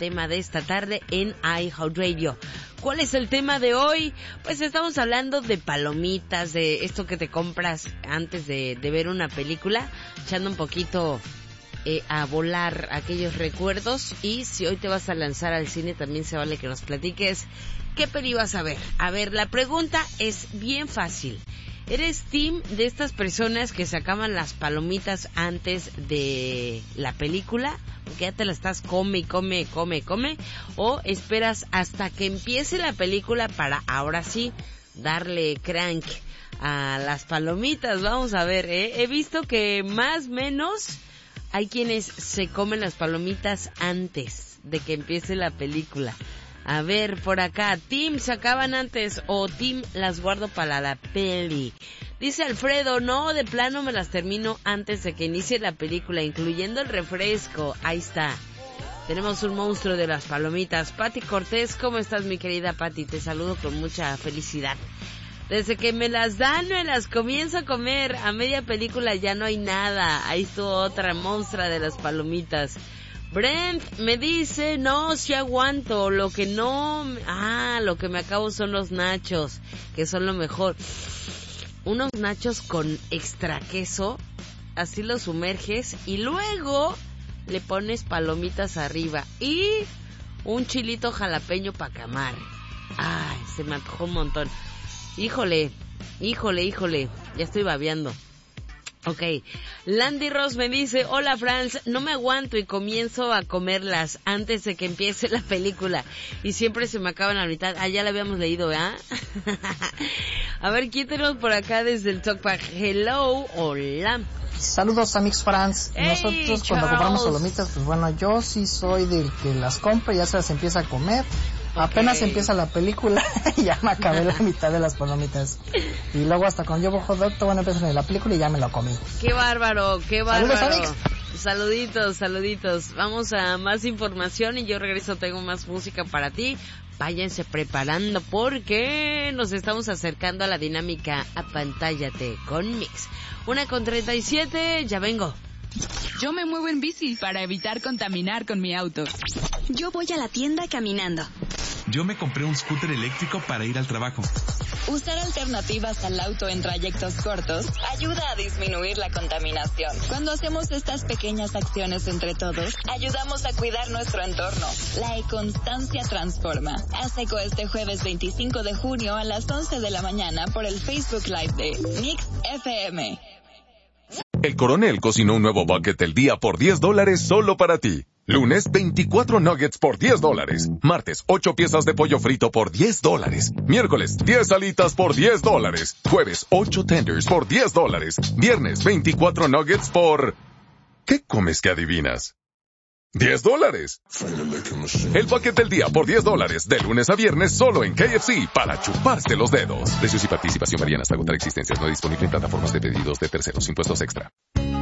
tema de esta tarde en iHeartRadio. ¿Cuál es el tema de hoy? Pues estamos hablando de palomitas, de esto que te compras antes de ver una película, echando un poquito a volar aquellos recuerdos. Y si hoy te vas a lanzar al cine, también se vale que nos platiques qué peli vas a ver. A ver, la pregunta es bien fácil. ¿Eres team de estas personas que se acaban las palomitas antes de la película? Porque ya te la estás come, o esperas hasta que empiece la película para ahora sí darle crank a las palomitas. Vamos a ver, he visto que más o menos hay quienes se comen las palomitas antes de que empiece la película. A ver, por acá, team se acaban antes o team las guardo para la peli. Dice Alfredo, no, de plano me las termino antes de que inicie la película, incluyendo el refresco. Ahí está. Tenemos un monstruo de las palomitas. Pati Cortés, ¿cómo estás, mi querida Pati? Te saludo con mucha felicidad. Desde que me las dan, me las comienzo a comer. A media película ya no hay nada. Ahí estuvo otra monstrua de las palomitas. Brent me dice, no, sí aguanto, lo que me acabo son los nachos, que son lo mejor. Unos nachos con extra queso, así los sumerges y luego le pones palomitas arriba y un chilito jalapeño para camar. Ay, se me antojó un montón. Híjole, ya estoy babeando. Ok, Landy Ross me dice, hola Franz, no me aguanto y comienzo a comerlas antes de que empiece la película y siempre se me acaban a la mitad. Ah, ya la habíamos leído, ¿verdad? A ver, ¿quién tenemos por acá desde el Talkback? Hello, hola. Saludos, amigos Franz. Hey, nosotros cuando compramos palomitas, pues bueno, yo sí soy del que las compra y ya se las empieza a comer. Apenas empieza la película y ya me acabé la mitad de las palomitas. Y luego hasta cuando llevo hot dog, bueno, empieza la película y ya me lo comí. ¡Qué bárbaro, qué bárbaro! Saludos, Saluditos. Vamos a más información y yo regreso, tengo más música para ti. Váyanse preparando porque nos estamos acercando a la dinámica Apantállate con Mix. 1:37, ya vengo. Yo me muevo en bici para evitar contaminar con mi auto. Yo voy a la tienda caminando. Yo me compré un scooter eléctrico para ir al trabajo. Usar alternativas al auto en trayectos cortos ayuda a disminuir la contaminación. Cuando hacemos estas pequeñas acciones entre todos, ayudamos a cuidar nuestro entorno. La econstancia transforma. Haz eco este jueves 25 de junio a las 11 de la mañana por el Facebook Live de Mix FM. El Coronel cocinó un nuevo bucket del día por $10 solo para ti. Lunes, 24 nuggets por $10. Martes, 8 piezas de pollo frito por $10. Miércoles, 10 alitas por $10. Jueves, 8 tenders por $10. Viernes, 24 nuggets por... ¿Qué comes que adivinas? $10. El bucket del día por $10, de lunes a viernes solo en KFC, para chuparse los dedos. Precios y participación varían hasta agotar existencias. No disponible en plataformas de pedidos de terceros. Impuestos extra.